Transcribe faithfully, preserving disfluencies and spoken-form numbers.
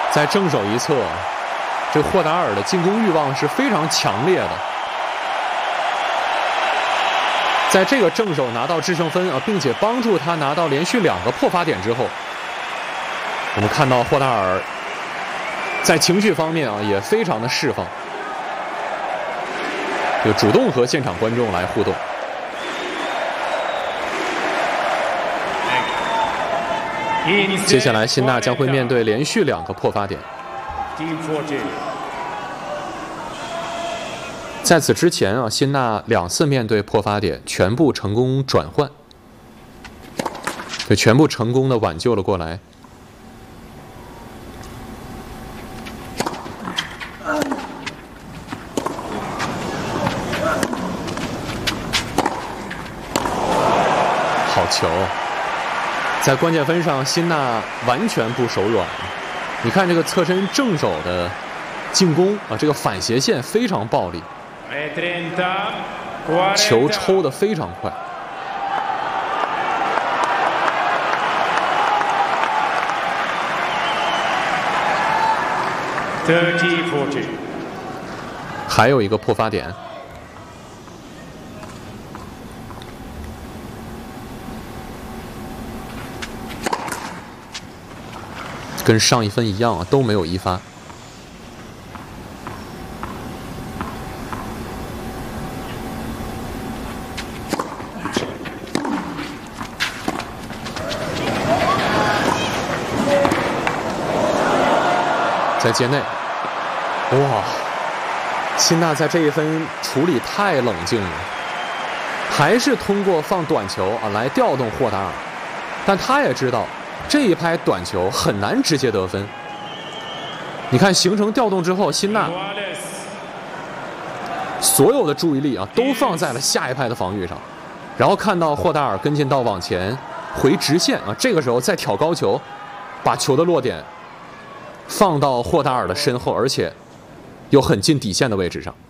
在正手一侧，这霍达尔的进攻欲望是非常强烈的。在这个正手拿到制胜分啊，并且帮助他拿到连续两个破发点之后，我们看到霍达尔在情绪方面啊也非常的释放，就主动和现场观众来互动。接下来，辛纳将会面对连续两个破发点。在此之前啊，辛纳两次面对破发点，全部成功转换，就全部成功的挽救了过来。好球！在关键分上，辛纳完全不手软。你看这个侧身正手的进攻啊，这个反斜线非常暴力，球抽得非常快。还有一个破发点。跟上一分一样啊，都没有一发。在界内，哇！辛纳在这一分处理太冷静了，还是通过放短球啊来调动霍达尔，但他也知道。这一拍短球很难直接得分。你看，形成调动之后，辛纳所有的注意力啊都放在了下一拍的防御上，然后看到霍达尔跟进到往前回直线啊，这个时候再挑高球，把球的落点放到霍达尔的身后，而且又很近底线的位置上。